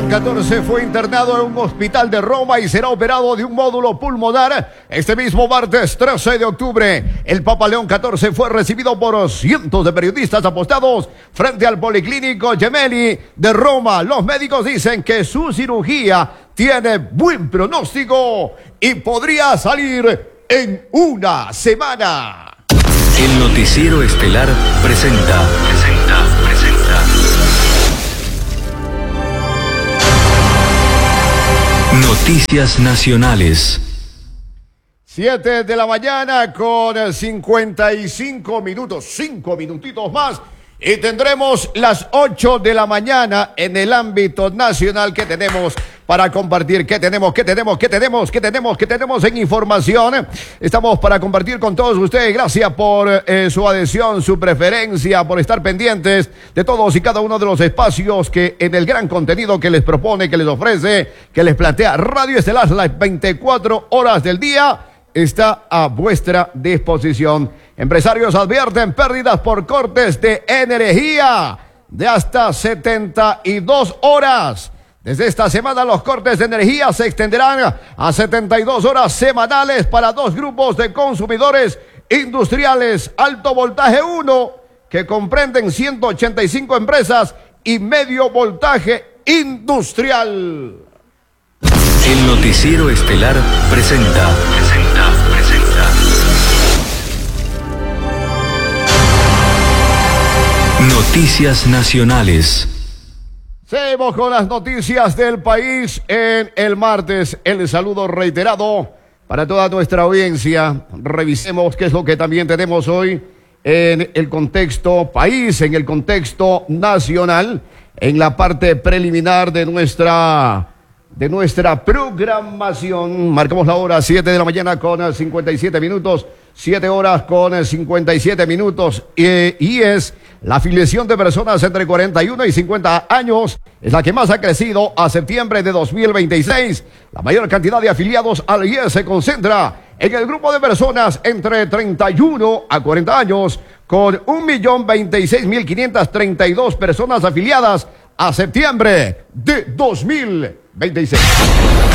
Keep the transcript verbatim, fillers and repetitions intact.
Papaleón catorce fue internado en un hospital de Roma y será operado de un módulo pulmonar este mismo martes trece de octubre. El Papaleón catorce fue recibido por cientos de periodistas apostados frente al Policlínico Gemelli de Roma. Los médicos dicen que su cirugía tiene buen pronóstico y podría salir en una semana. El Noticiero Estelar presenta, presenta, presenta. Noticias Nacionales. Siete de la mañana con cincuenta y cinco minutos, cinco minutitos más. Y tendremos las ocho de la mañana en el ámbito nacional. Que tenemos para compartir? ¿Qué tenemos? ¿Qué tenemos? ¿Qué tenemos? ¿Qué tenemos? ¿Qué tenemos en información? Estamos para compartir con todos ustedes. Gracias por eh, su adhesión, su preferencia, por estar pendientes de todos y cada uno de los espacios que en el gran contenido que les propone, que les ofrece, que les plantea Radio Estelar las veinticuatro horas del día. Está a vuestra disposición. Empresarios advierten pérdidas por cortes de energía de hasta setenta y dos horas. Desde esta semana los cortes de energía se extenderán a setenta y dos horas semanales para dos grupos de consumidores industriales. Alto voltaje uno, que comprenden ciento ochenta y cinco empresas, y medio voltaje industrial. El Noticiero Estelar presenta, presenta, presenta. Noticias Nacionales. Seguimos con las noticias del país en el martes. El saludo reiterado para toda nuestra audiencia. Revisemos qué es lo que también tenemos hoy en el contexto país, en el contexto nacional, en la parte preliminar de nuestra... de nuestra programación. Marcamos la hora siete de la mañana con cincuenta y siete minutos, siete horas con cincuenta y siete minutos, eh, y es la afiliación de personas entre cuarenta y uno y cincuenta años, es la que más ha crecido a septiembre de dos mil veintiséis. La mayor cantidad de afiliados al I E S se concentra en el grupo de personas entre treinta y uno a cuarenta años, con un millón veintiséis mil quinientas treinta y dos personas afiliadas a septiembre de dos mil veintiséis.